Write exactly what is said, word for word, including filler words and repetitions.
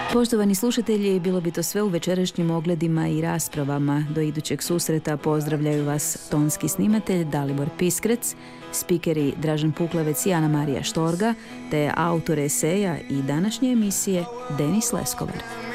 Poštovani slušatelji, bilo bi to sve u večerašnjim ogledima i raspravama. Do idućeg susreta pozdravljaju vas tonski snimatelj Dalibor Piskrec, spikeri Dražen Puklavec i Ana Marija Štorga, te autor eseja i današnje emisije Denis Leskovar.